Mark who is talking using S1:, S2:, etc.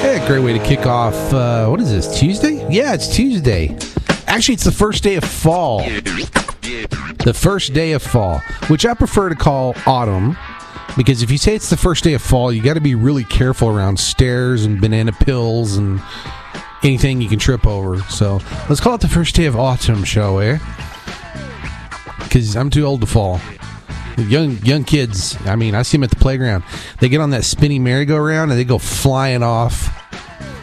S1: Yeah, great way to kick off. What is this, Tuesday? Yeah, it's Tuesday. Actually, it's the first day of fall. The first day of fall, which I prefer to call autumn, because if you say it's the first day of fall, you got to be really careful around stairs and banana pills and anything you can trip over. So let's call it the first day of autumn, shall we? Because I'm too old to fall. Young kids, I mean, I see them at the playground. They get on that spinny merry-go-round and they go flying off.